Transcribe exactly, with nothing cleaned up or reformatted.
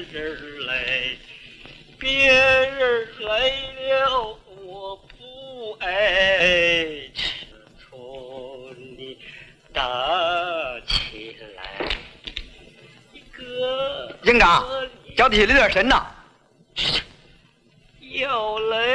人来，别人来了我不爱，从你打起来。一个营长，脚底下留点神呐。 要来